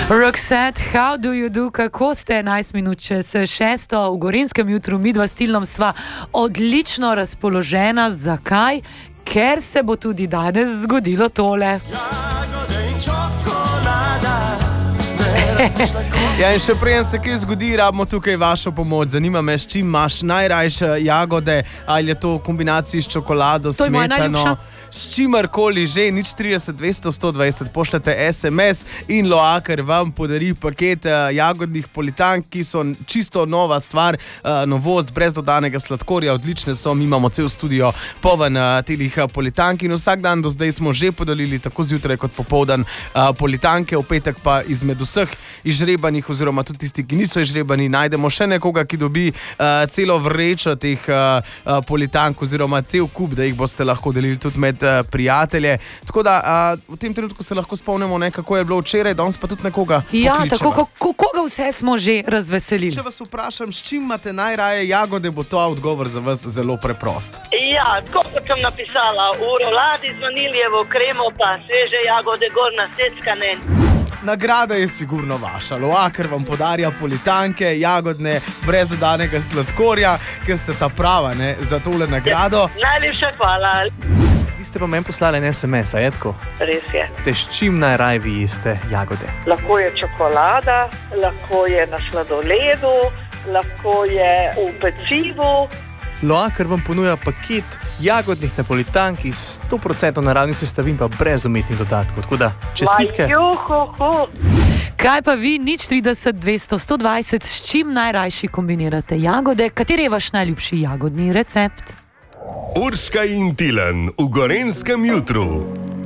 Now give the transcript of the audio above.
Roxette, how do you do? Kako ste 11 minut čez 6. v Gorenjskem jutru? Midva s Tilnom sva odlično razpoložena. Zakaj? Ker se bo tudi danes zgodilo tole. Ja, in še preden se kaj zgodi, rabimo tukaj vašo pomoč. Zanima me, s čim imaš najrajše jagode, ali je to v kombinaciji s čokolado, to smetano, s čimarkoli že, 030 200 120, pošljete SMS in Loaker vam podari paket jagodnih politank, ki so čisto nova stvar, novost, brez dodanega sladkorja, odlične so, mi imamo cel studio poln teh politank in vsak dan do zdaj smo že podelili tako zjutraj kot popoldan politanke, v petek pa izmed vseh izžrebanih oziroma tudi tisti, ki niso izžrebani, najdemo še nekoga, ki dobi celo vrečo teh politank oziroma cel kup, da jih boste lahko delili tudi med prijatelje. Tako da v tem trenutku se lahko spomnimo, kako je bilo včeraj, danes pa tudi nekoga ja, pokličeva. tako, koga vse smo že razveselili? Če vas vprašam, s čim imate najraje jagode, bo to odgovor za vas zelo preprost. Ja, tako kot sem napisala, v roladi z vaniljevo kremo pa sveže jagode gor naseckane. Nagrada je sigurno vaša. Loaker vam podarja politanke, jagodne, brez dodanega sladkorja, ker ste ta prava, ne, za tole nagrado. Najlepša hvala. Vi ste pa meni poslali en SMS, a je tako? Res je. Te s čim najraje vi jeste jagode? Lahko je čokolada, lahko je na sladoledu, lahko je v pecivu. Loaker vam ponuja paket jagodnih napolitank iz 100% naravnih sestavin, pa brez umetnih dodatkov. Tako da, čestitke. Kaj pa vi, 030 200 120, s čim najrajši kombinirate jagode? Kateri je vaš najljubši jagodni recept? Urška in Tilen v Gorenjskem jutru.